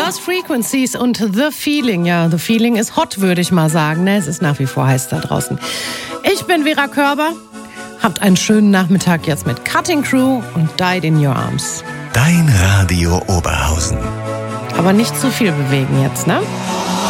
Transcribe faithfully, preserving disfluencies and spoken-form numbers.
Lost Frequencies und The Feeling. Ja, The Feeling ist hot, würde ich mal sagen. Ne? Es ist nach wie vor heiß da draußen. Ich bin Vera Körber. Habt einen schönen Nachmittag jetzt mit Cutting Crew und Died in Your Arms. Dein Radio Oberhausen. Aber nicht zu viel bewegen jetzt, ne?